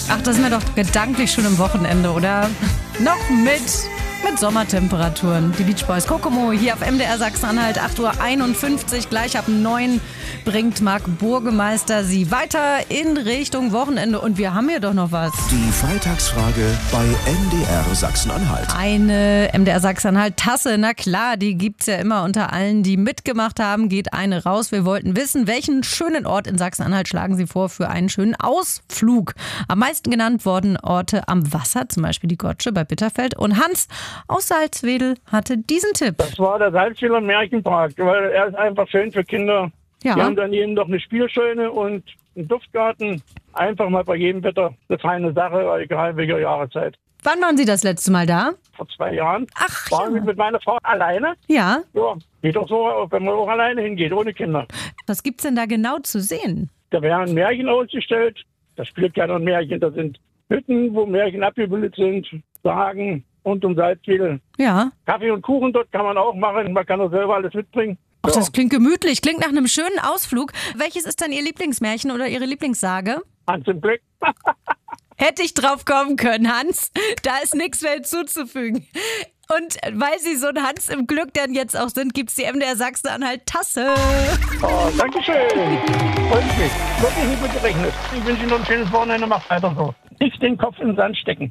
Ach, das ist mir doch gedanklich schon am Wochenende, oder? Noch mit Sommertemperaturen. Die Beach Boys Kokomo hier auf MDR Sachsen-Anhalt, 8:51 Uhr. Gleich ab 9 bringt Marc Burgemeister Sie weiter in Richtung Wochenende. Und wir haben hier doch noch was. Die Freitagsfrage bei MDR Sachsen-Anhalt. Eine MDR Sachsen-Anhalt-Tasse, na klar, die gibt's ja immer unter allen, die mitgemacht haben. Geht eine raus. Wir wollten wissen, welchen schönen Ort in Sachsen-Anhalt schlagen Sie vor für einen schönen Ausflug? Am meisten genannt wurden Orte am Wasser, zum Beispiel die Gotsche bei Bitterfeld. Und Hans aus Salzwedel hatte diesen Tipp. Das war der Salzwedler Märchenpark, weil er ist einfach schön für Kinder. Ja. Wir haben daneben noch eine Spielscheune und einen Duftgarten. Einfach mal bei jedem Wetter eine feine Sache, egal welcher Jahreszeit. Wann waren Sie das letzte Mal da? Vor 2 Jahren Ach, waren wir ja. mit meiner Frau alleine. Ja. Ja, geht doch so, wenn man auch alleine hingeht, ohne Kinder. Was gibt's denn da genau zu sehen? Da werden Märchen ausgestellt. Da spielt keiner ein Märchen. Da sind Hütten, wo Märchen abgebildet sind, Sagen und um Salzwedel. Ja. Kaffee und Kuchen dort kann man auch machen. Man kann auch selber alles mitbringen. Ach, das klingt gemütlich, klingt nach einem schönen Ausflug. Welches ist dann Ihr Lieblingsmärchen oder Ihre Lieblingssage? Hans im Glück. Hätte ich drauf kommen können, Hans. Da ist nichts mehr hinzuzufügen. Und weil Sie so ein Hans im Glück dann jetzt auch sind, gibt's die MDR Sachsen-Anhalt Tasse. Oh, danke schön. Freut mich. Wirklich nicht mit gerechnet. Ich wünsche Ihnen noch ein schönes Wochenende. Macht weiter so. Nicht den Kopf in den Sand stecken.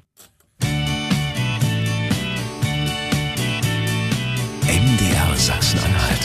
MDR Sachsen-Anhalt.